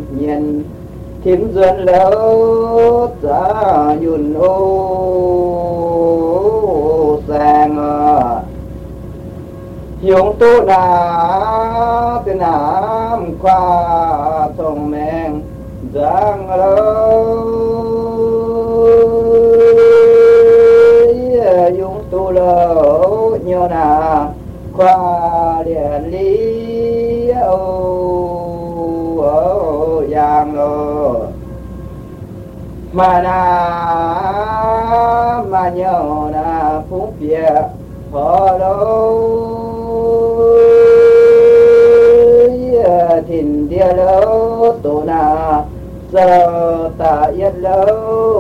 nhiên thím duyên lâu giá yun ô sang hiếu tu na tên nam khoa thông men giang lâu yung tu lâu nhớ na khoa điện lý ô giang lô mà na mà nhớ na phúc việt họ đâu thìn địa lâu tổ na giờ ta yết lâu